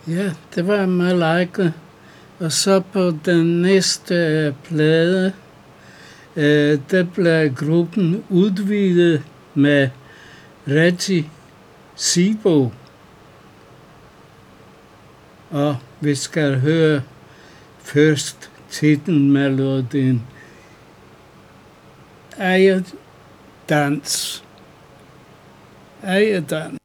Ja, det var Malaika. Og så på den næste plade, der blev gruppen udvidet med Reggie Sibo. Og vi skal høre først titelmelodien Ejedans. Ejedans.